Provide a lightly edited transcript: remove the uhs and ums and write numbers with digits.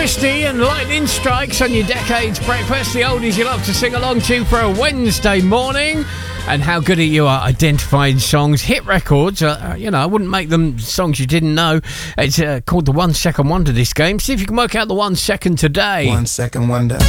Christie and Lightning Strikes on your Decades Breakfast, the oldies you love to sing along to for a Wednesday morning. And how good are you at identifying songs? Hit records, I wouldn't make them songs you didn't know. It's called the 1 Second Wonder, this game. See if you can work out the 1 second today. 1 second wonder.